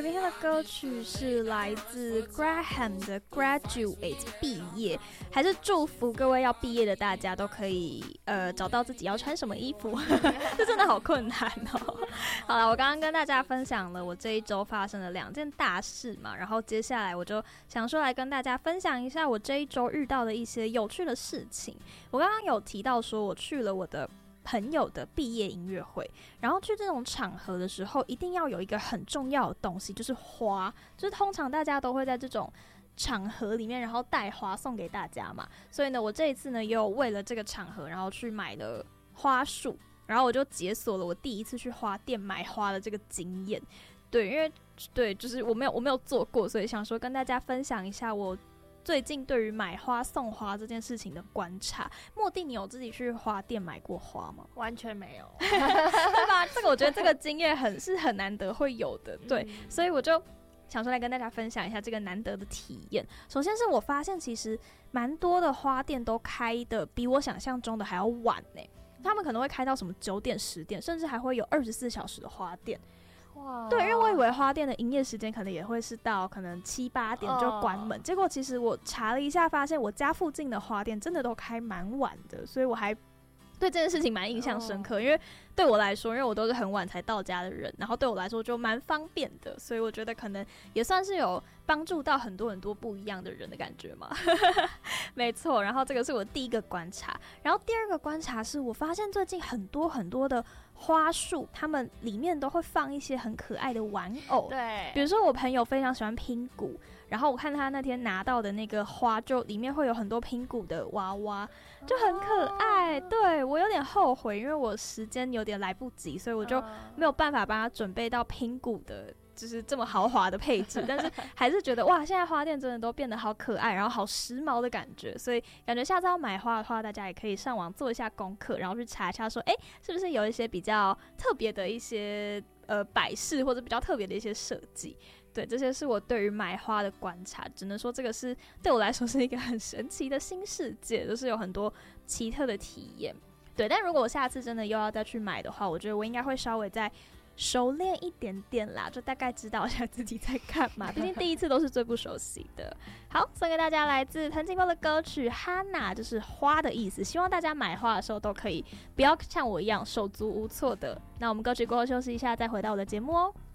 耳边听的歌曲是来自 Graham 的 Graduate 毕业，还是祝福各位要毕业的大家都可以找到自己要穿什么衣服这真的好困难哦。好了，我刚刚跟大家分享了我这一周发生的2件大事嘛，然后接下来我就想说来跟大家分享一下我这一周遇到的一些有趣的事情。我刚刚有提到说我去了我的朋友的毕业音乐会，然后去这种场合的时候一定要有一个很重要的东西，就是花，就是通常大家都会在这种场合里面然后带花送给大家嘛，所以呢我这一次呢也有为了这个场合然后去买了花束，然后我就解锁了我第一次去花店买花的这个经验。对，因为对就是我没有做过，所以想说跟大家分享一下我最近对于买花送花这件事情的观察。莫蒂，你有自己去花店买过花吗？ 完全没有对吧？这个我觉得这个经验是很难得会有的，对，所以我就想说来跟大家分享一下这个难得的体验。首先是我发现其实蛮多的花店都开的比我想象中的还要晚呢，他们可能会开到什么9点10点，甚至还会有24小时的花店。对，因为我以为花店的营业时间可能也会是到可能7、8点就关门，结果其实我查了一下，发现我家附近的花店真的都开蛮晚的，所以我还对这件事情蛮印象深刻。因为对我来说，因为我都是很晚才到家的人，然后对我来说就蛮方便的，所以我觉得可能也算是有帮助到很多很多不一样的人的感觉嘛。没错，然后这个是我第一个观察。然后第二个观察是我发现最近很多很多的花束，他们里面都会放一些很可爱的玩偶。 对， 比如说我朋友非常喜欢拼鼓，然后我看他那天拿到的那个花，就里面会有很多拼鼓的娃娃，就很可爱。对，我有点后悔，因为我时间有点来不及，所以我就没有办法帮他准备到拼鼓的就是这么豪华的配置，但是还是觉得哇，现在花店真的都变得好可爱，然后好时髦的感觉，所以感觉下次要买花的话，大家也可以上网做一下功课，然后去查一下说，是不是有一些比较特别的一些摆饰，或者比较特别的一些设计。对，这些是我对于买花的观察，只能说这个是对我来说是一个很神奇的新世界，就是有很多奇特的体验。对，但如果我下次真的又要再去买的话，我觉得我应该会稍微再熟练一点点啦，就大概知道一下自己在干嘛，毕竟第一次都是最不熟悉的。好，送给大家来自藤井风的歌曲《哈娜》，就是花的意思，希望大家买花的时候都可以不要像我一样手足无措的。那我们歌曲过后休息一下，再回到我的节目哦。